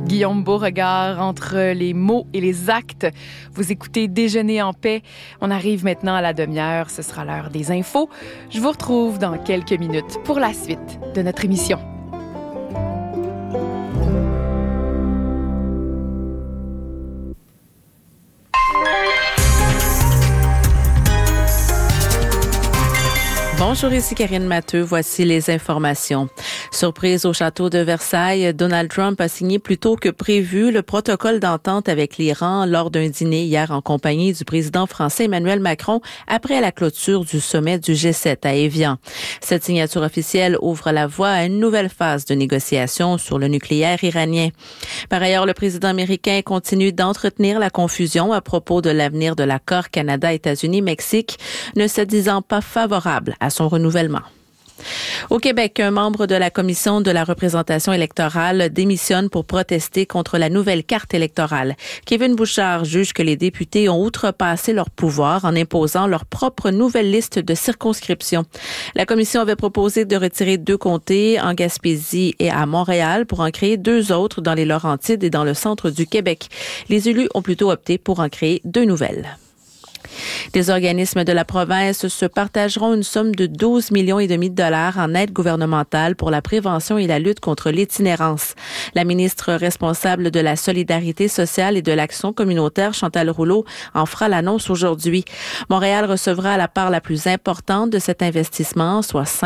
Guillaume Beauregard, entre les mots et les actes. Vous écoutez Déjeuner en paix. On arrive maintenant à la demi-heure. Ce sera l'heure des infos. Je vous retrouve dans quelques minutes pour la suite de notre émission. Bonjour, ici Karine Matteux. Voici les informations. Surprise au château de Versailles, Donald Trump a signé plus tôt que prévu le protocole d'entente avec l'Iran lors d'un dîner hier en compagnie du président français Emmanuel Macron après la clôture du sommet du G7 à Évian. Cette signature officielle ouvre la voie à une nouvelle phase de négociation sur le nucléaire iranien. Par ailleurs, le président américain continue d'entretenir la confusion à propos de l'avenir de l'accord Canada-États-Unis-Mexique, ne se disant pas favorable à son renouvellement. Au Québec, un membre de la commission de la représentation électorale démissionne pour protester contre la nouvelle carte électorale. Kevin Bouchard juge que les députés ont outrepassé leur pouvoir en imposant leur propre nouvelle liste de circonscriptions. La commission avait proposé de retirer 2 comtés en Gaspésie et à Montréal pour en créer 2 autres dans les Laurentides et dans le centre du Québec. Les élus ont plutôt opté pour en créer 2 nouvelles. Des organismes de la province se partageront une somme de 12,5 millions de dollars en aide gouvernementale pour la prévention et la lutte contre l'itinérance. La ministre responsable de la solidarité sociale et de l'action communautaire, Chantal Rouleau, en fera l'annonce aujourd'hui. Montréal recevra la part la plus importante de cet investissement, soit